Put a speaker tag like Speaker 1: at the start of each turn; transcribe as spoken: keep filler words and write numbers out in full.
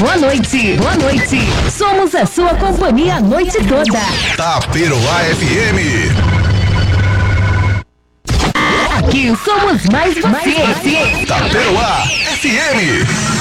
Speaker 1: boa noite, boa noite. Somos a sua companhia a noite toda.
Speaker 2: Taperoá F M.
Speaker 1: Aqui somos mais você.
Speaker 2: Taperoá F M.